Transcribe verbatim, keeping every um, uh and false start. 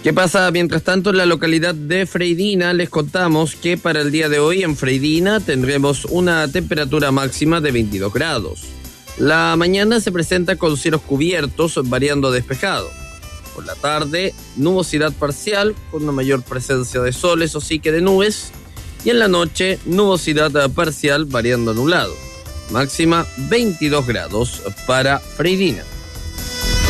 ¿Qué pasa? Mientras tanto, en la localidad de Freidina les contamos que para el día de hoy en Freidina tendremos una temperatura máxima de veintidós grados. La mañana se presenta con cielos cubiertos, variando despejado. Por la tarde, nubosidad parcial, con una mayor presencia de sol, eso sí que de nubes. Y en la noche, nubosidad parcial, variando nublado. Máxima veintidós grados para Freidina.